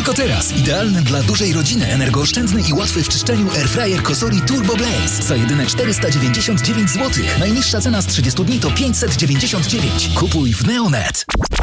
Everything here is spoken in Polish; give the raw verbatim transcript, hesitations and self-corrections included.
Tylko teraz. Idealny dla dużej rodziny, energooszczędny i łatwy w czyszczeniu airfryer Cosori Turbo Blaze. Za jedyne czterysta dziewięćdziesiąt dziewięć złotych. Najniższa cena z trzydziestu dni to pięćset dziewięćdziesiąt dziewięć. Kupuj w Neonet.